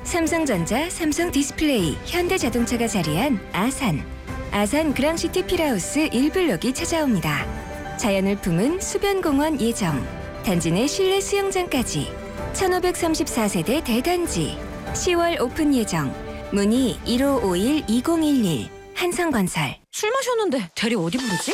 삼성전자, 삼성디스플레이, 현대자동차가 자리한 아산 그랑시티 필하우스 1블록이 찾아옵니다. 자연을 품은 수변공원 예정, 단지 내 실내 수영장까지 1534세대 대단지 10월 오픈 예정. 문의 1551-2011 한성건설. 술 마셨는데 대리 어디 부르지?